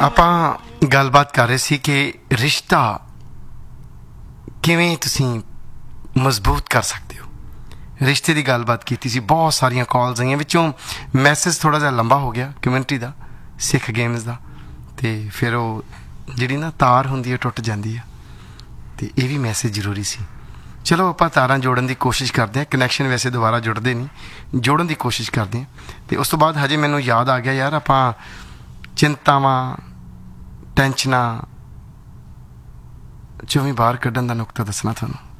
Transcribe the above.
ਆਪਾਂ ਗੱਲਬਾਤ ਕਰ ਰਹੇ ਸੀ ਕਿ ਰਿਸ਼ਤਾ ਕਿਵੇਂ ਤੁਸੀਂ ਮਜ਼ਬੂਤ ਕਰ ਸਕਦੇ ਹੋ। ਰਿਸ਼ਤੇ ਦੀ ਗੱਲਬਾਤ ਕੀਤੀ ਸੀ, ਬਹੁਤ ਸਾਰੀਆਂ ਕਾਲਸ ਆਈਆਂ, ਵਿੱਚੋਂ ਮੈਸੇਜ ਥੋੜ੍ਹਾ ਜਿਹਾ ਲੰਬਾ ਹੋ ਗਿਆ ਕਮਿਊਨਿਟੀ ਦਾ, ਸਿੱਖ ਗੇਮਸ ਦਾ, ਅਤੇ ਫਿਰ ਉਹ ਜਿਹੜੀ ਨਾ ਤਾਰ ਹੁੰਦੀ ਹੈ ਟੁੱਟ ਜਾਂਦੀ ਆ, ਅਤੇ ਇਹ ਵੀ ਮੈਸੇਜ ਜ਼ਰੂਰੀ ਸੀ। ਚਲੋ ਆਪਾਂ ਤਾਰਾਂ ਜੋੜਨ ਦੀ ਕੋਸ਼ਿਸ਼ ਕਰਦੇ ਹਾਂ, ਕਨੈਕਸ਼ਨ ਵੈਸੇ ਦੁਬਾਰਾ ਜੁੜਦੇ ਨਹੀਂ, ਜੋੜਨ ਦੀ ਕੋਸ਼ਿਸ਼ ਕਰਦੇ ਹਾਂ। ਅਤੇ ਉਸ ਤੋਂ ਬਾਅਦ ਹਜੇ ਮੈਨੂੰ ਯਾਦ ਆ ਗਿਆ ਯਾਰ, ਆਪਾਂ ਚਿੰਤਾਵਾਂ ਟੈਨਸ਼ਨਾਂ ਚੋਂ ਵੀ ਬਾਹਰ ਕੱਢਣ ਦਾ ਨੁਕਤਾ ਦੱਸਣਾ ਤੁਹਾਨੂੰ।